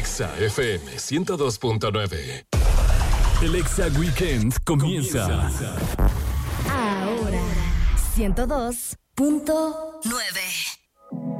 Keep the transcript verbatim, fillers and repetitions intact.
Exa F M ciento dos punto nueve. El Exa Weekend comienza. comienza. Ahora, ciento dos punto nueve.